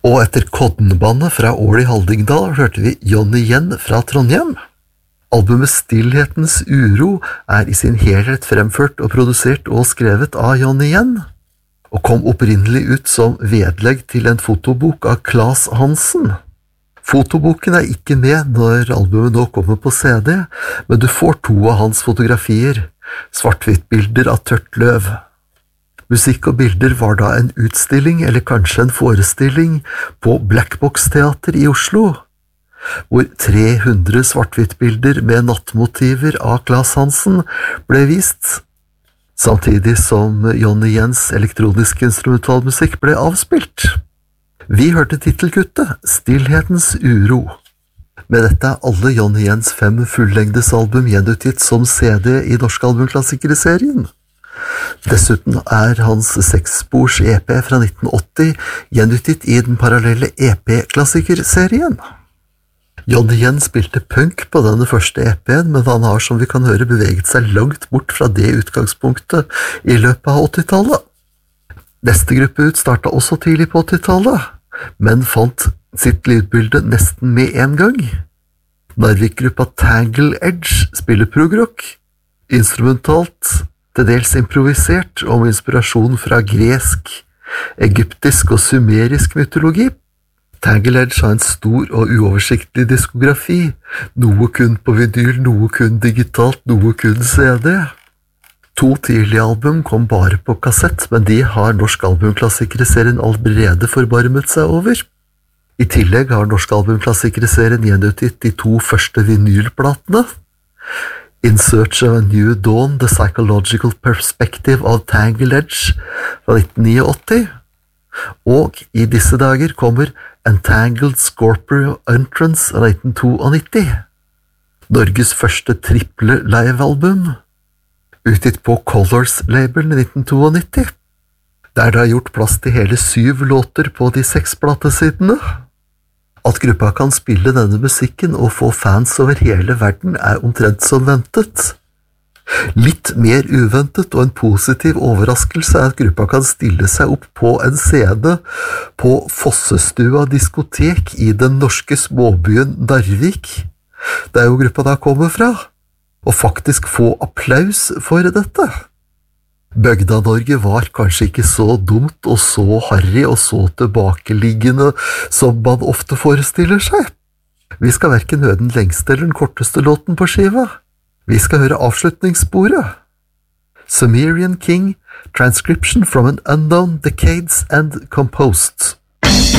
Og etter Koddenbandet fra Åli Haldingdal hørte vi Johnny Yen fra Trondheim. Albumet Stillhetens uro i sin helhet fremført og produsert og skrevet av Johnny Yen, og kom opprinnelig ut som vedlegg til en fotobok av Claes Hansen. Fotoboken ikke med når albumet nå kommer på CD, men du får 2 av hans fotografier, svart-hvitt-bilder av tørt løv. Musikk og bilder var da en utstilling, eller kanskje en forestilling, på Black Box Teater i Oslo, hvor 300 svart-hvitt-bilder med nattmotiver av Claes Hansen ble vist, samtidig som Johnny Jens elektronisk instrumentalmusikk ble avspilt. Vi hørte titelkuttet Stillhetens uro. Med dette alle Johnny Jens 5 fullengdesalbum gjenutgitt som CD i Norsk albumklassiker-serien. Dessuten hans 6-spors EP fra 1980 gjenutgitt i den parallelle EP-klassiker-serien. Johnny Yen spilte punk på denne første EP-en, men han har, som vi kan høre, beveget seg langt bort fra det utgangspunktet i løpet av 80-tallet. Neste gruppe ut startet også tidlig på 80-tallet, men fant sitt lydbilde nesten med en gang. Narvik-gruppa Tangle Edge spiller progrock, instrumentalt, til dels improvisert om inspirasjon fra gresk, egyptisk og sumerisk mytologi. Tangle Edge har en stor og uoversiktlig diskografi, noe kun på vinyl, noe kun digitalt, noe kun CD. 2 tidlige album kom bare på kassett, men de har Norsk albumklassiker-serien allerede forbarmet seg over. I tillegg har Norsk albumklassiker-serien gjenutgitt de 2 første vinylplatene, In Search of a New Dawn, The Psychological Perspective of Tangle Edge fra 1989, og i disse dager kommer Entangled Scorpio Entrance av 1992, Norges første triple livealbum, utgitt på Colors-labelen i 1992, der det har gjort plass til hele 7 låter på de 6 platesidene. At gruppa kan spille denne musikken og få fans over hele verden omtrent som ventet. Litt mer uventet og en positiv overraskelse at gruppa kan stille seg opp på en scene på Fossestua diskotek i den norske småbyen Narvik, der jo gruppa da kommer fra, og faktisk få applaus for dette. Bøgda-Norge var kanskje ikke så dumt og så harry og så tilbakeliggende som man ofte forestiller seg. Vi skal hverken høre den lengste eller den korteste låten på skiva. Vi skal høre avslutningssporet. Sumerian King, Transcription from an Unknown Decades and Composed.